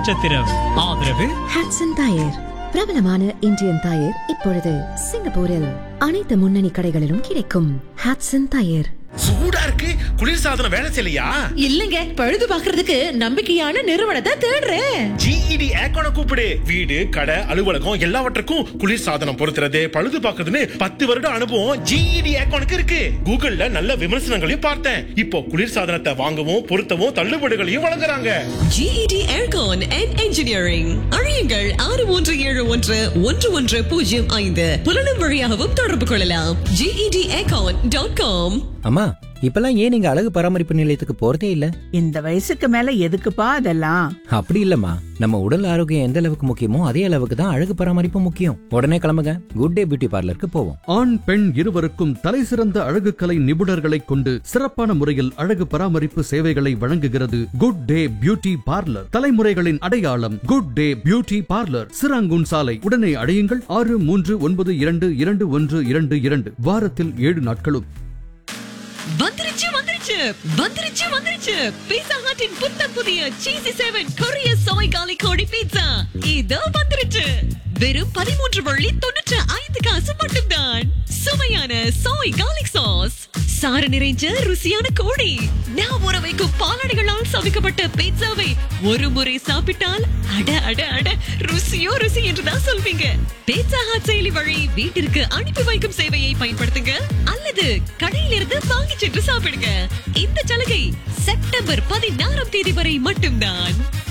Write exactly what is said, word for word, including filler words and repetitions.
நட்சத்திரம். ஆதரவு Hodson tyre, பிரபலமான இந்தியன் டயர். இப்பொழுது சிங்கப்பூரில் அனைத்து முன்னணி கடைகளிலும் கிடைக்கும். Hodson tyre. சூடா இருக்கு, குளிர்சாதனம் வேலை செய்யலையா? இல்லங்க, பழுது பாக்குறதுக்கு நம்பிக்கையான நிறுவனத்தை தேடுறேன். ஜிஇடி ஏக்கோன கூப்பிடு. வீடு, கடை, அலுவலகம் எல்லாவற்றுக்கும் குளிர்சாதனம் பொருத்துறது, பழுது பார்க்கறதுன்னு பத்து வருட அனுபவம் ஜிஇடி ஏக்கோனுக்கு இருக்கு. கூகுள்ல நல்ல விமர்சனங்களையும் பார்த்தேன். இப்போ குளிர்சாதனத்தை வாங்கவும் பொருத்தவும் தள்ளுபடிகளையும் வழங்குறாங்க. GET Aircon and Engineering. அழையுங்கள் ஆறு மூன்று ஏழு ஒன்று ஒன்று ஒன்று பூஜ்ஜியம் ஐந்து. புலனும் வழியாகவும் தொடர்பு கொள்ளலாம். GET aircon dot com. அம்மா, இப்பெல்லாம் ஏன் நீங்க அழகு பராமரிப்பு நிலையத்துக்கு போறதே இல்ல? இந்த வயசுக்கு மேல எதுக்குப்பா அதெல்லாம்? அப்படி இல்லம்மா, நம்ம உடல் ஆரோக்கியம் எந்த அளவுக்கு முக்கியமோ அதே அளவுக்கு தான் அழகு பராமரிப்பு முக்கியம். உடனே கிளம்புங்க, குட் டே பியூட்டி பார்லருக்கு போவோம். ஆண் பெண் இருவருக்கும் தலை சிறந்த அழகு கலை நிபுணர்களை கொண்டு சிறப்பான முறையில் அழகு பராமரிப்பு சேவைகளை வழங்குகிறது குட் டே பியூட்டி பார்லர். தலைமுறைகளின் அடையாளம் good day beauty parlour, Serangoon சாலை. உடனே அடையுங்கள் ஆறு மூன்று ஒன்பது இரண்டு இரண்டு ஒன்று இரண்டு இரண்டு. வாரத்தில் ஏழு நாட்களும். வந்துருச்சு வந்துருச்சு வந்துருச்சு வந்துருச்சு பீட்சா ஹட்டின் புத்தம் புதிய சீசி செவன் கொரிய சோய் காலி கோழி பீட்சா இதோ வந்துருச்சு. வெறும் பதிமூன்று வள்ளி தொண்ணூற்று ஐந்து காசு மட்டும்தான். சுவையான சோய் கார்லிக் சாஸ், சாறு நிறைஞ்ச ருசியான கோழி, நான் ஊற வைக்கும் பாலாடைகளால் சமைக்கப்பட்ட பீட்சாவை ஒரு முறை சாப்பிட்டால் அட அட அட ருசியோ ருசி என்றுதான் சொல்வீங்க. பீட்சா ஹட் செயலி வழி வீட்டிற்கு அனுப்பி வைக்கும் சேவையை பயன்படுத்துங்க அல்லது கடையிலிருந்து வாங்கி சென்று சாப்பிடுங்க. இந்த சலுகை செப்டம்பர் பதினாறாம் தேதி வரை மட்டும்தான்.